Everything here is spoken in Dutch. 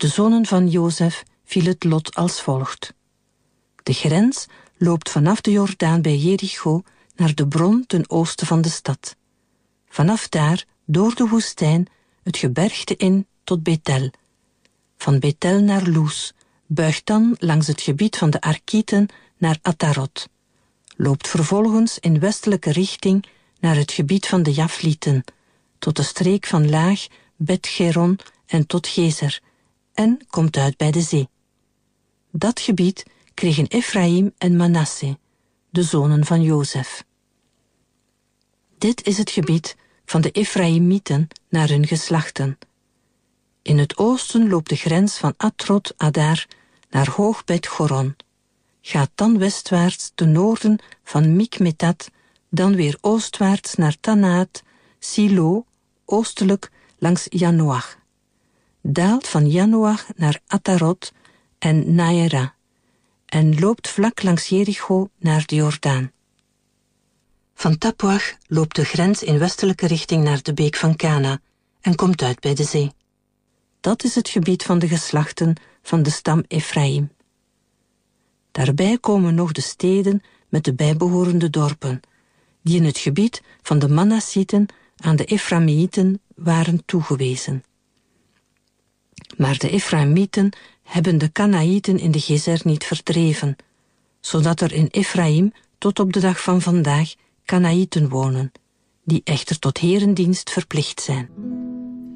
de zonen van Jozef viel het lot als volgt. De grens loopt vanaf de Jordaan bij Jericho naar de bron ten oosten van de stad. Vanaf daar, door de woestijn, het gebergte in tot Bethel. Van Bethel naar Loes, buigt dan langs het gebied van de Arkieten naar Atarot. Loopt vervolgens in westelijke richting naar het gebied van de Jaflieten, tot de streek van Laag, Bet-Geron en tot Gezer, en komt uit bij de zee. Dat gebied kregen Efraïm en Manasse, de zonen van Jozef. Dit is het gebied van de Efraïmieten naar hun geslachten. In het oosten loopt de grens van Atrot Adar naar Hoog Bet-Goron. Gaat dan westwaarts ten noorden van Mikmetat, dan weer oostwaarts naar Tanaat, Silo, oostelijk langs Janoach. Daalt van Janoach naar Atarot en Naera en loopt vlak langs Jericho naar de Jordaan. Van Tapwach loopt de grens in westelijke richting naar de beek van Kana en komt uit bij de zee. Dat is het gebied van de geslachten van de stam Efraïm. Daarbij komen nog de steden met de bijbehorende dorpen, die in het gebied van de Manassieten aan de Efraïmieten waren toegewezen. Maar de Efraïmieten hebben de Kanaïten in de Gezer niet verdreven, zodat er in Efraïm tot op de dag van vandaag Kanaïten wonen, die echter tot herendienst verplicht zijn.